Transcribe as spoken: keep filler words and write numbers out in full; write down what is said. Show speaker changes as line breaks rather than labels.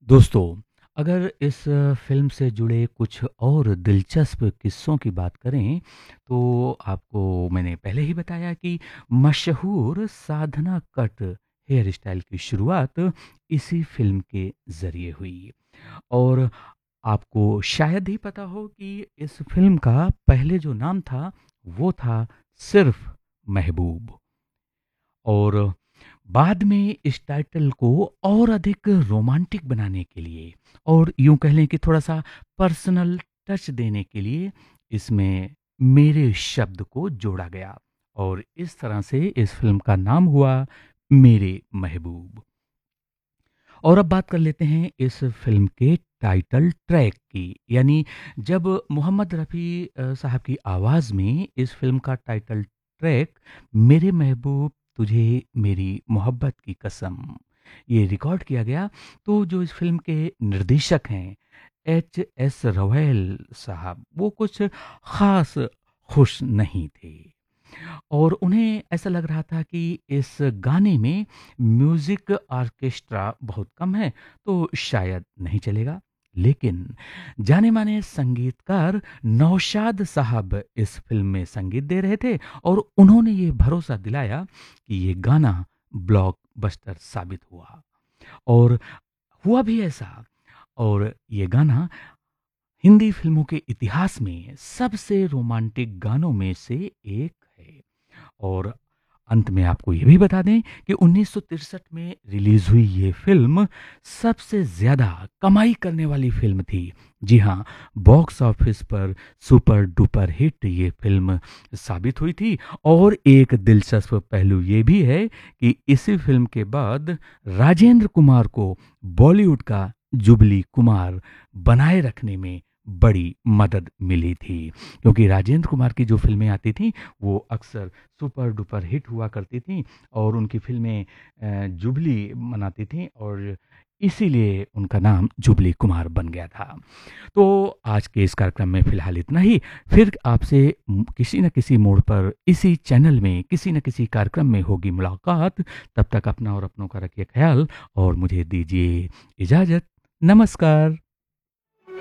दोस्तों, अगर इस फ़िल्म से जुड़े कुछ और दिलचस्प किस्सों की बात करें, तो आपको मैंने पहले ही बताया कि मशहूर साधना कट हेयर स्टाइल की शुरुआत इसी फ़िल्म के ज़रिए हुई। और आपको शायद ही पता हो कि इस फ़िल्म का पहले जो नाम था, वो था सिर्फ़ महबूब। और बाद में इस टाइटल को और अधिक रोमांटिक बनाने के लिए और यूं कह लें कि थोड़ा सा पर्सनल टच देने के लिए इसमें मेरे शब्द को जोड़ा गया और इस तरह से इस फिल्म का नाम हुआ मेरे महबूब। और अब बात कर लेते हैं इस फिल्म के टाइटल ट्रैक की। यानी जब मोहम्मद रफ़ी अ, साहब की आवाज़ में इस फिल्म का टाइटल ट्रैक मेरे महबूब तुझे मेरी मोहब्बत की कसम ये रिकॉर्ड किया गया, तो जो इस फिल्म के निर्देशक हैं एच एस रवेल साहब, वो कुछ ख़ास खुश नहीं थे और उन्हें ऐसा लग रहा था कि इस गाने में म्यूजिक ऑर्केस्ट्रा बहुत कम है, तो शायद नहीं चलेगा। लेकिन जाने माने संगीतकार नौशाद साहब इस फिल्म में संगीत दे रहे थे और उन्होंने ये भरोसा दिलाया कि ये गाना ब्लॉकबस्टर साबित हुआ और हुआ भी ऐसा। और ये गाना हिंदी फिल्मों के इतिहास में सबसे रोमांटिक गानों में से एक है। और अंत में आपको ये भी बता दें कि उन्नीस सौ तिरसठ में रिलीज हुई ये फिल्म सबसे ज्यादा कमाई करने वाली फिल्म थी। जी हाँ, बॉक्स ऑफिस पर सुपर डुपर हिट ये फिल्म साबित हुई थी। और एक दिलचस्प पहलू ये भी है कि इसी फिल्म के बाद राजेंद्र कुमार को बॉलीवुड का जुबली कुमार बनाए रखने में बड़ी मदद मिली थी, क्योंकि राजेंद्र कुमार की जो फिल्में आती थी वो अक्सर सुपर डुपर हिट हुआ करती थी और उनकी फिल्में अ, जुबली मनाती थी और इसीलिए उनका नाम जुबली कुमार बन गया था। तो आज के इस कार्यक्रम में फिलहाल इतना ही। फिर आपसे म- किसी न किसी मोड़ पर इसी चैनल में किसी न किसी कार्यक्रम में होगी मुलाकात। तब तक अपना और अपनों का रखिए ख्याल और मुझे दीजिए इजाज़त। नमस्कार।